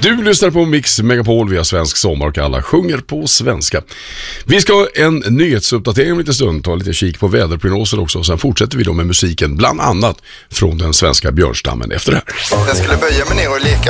Du lyssnar på Mix Megapol via Svensk Sommar och alla sjunger på svenska. Vi ska ha en nyhetsuppdatering om lite stund, ta lite kik på väderprognoser också. Sen fortsätter vi då med musiken, bland annat från den svenska björnstammen efter det här. Jag skulle böja mig ner och leka